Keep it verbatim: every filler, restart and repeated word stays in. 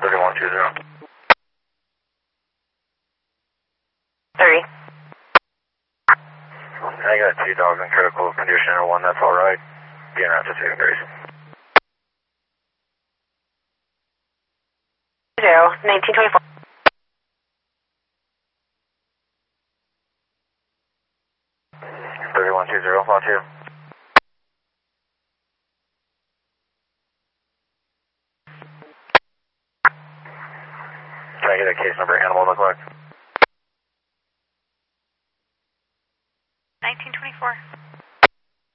thirty-one two zero. Three. I got two dogs in critical condition or one that's alright. Getting out to saving grace. Zero, nineteen twenty-four. thirty-one two zero, lot two. Can I get a case number animal look like?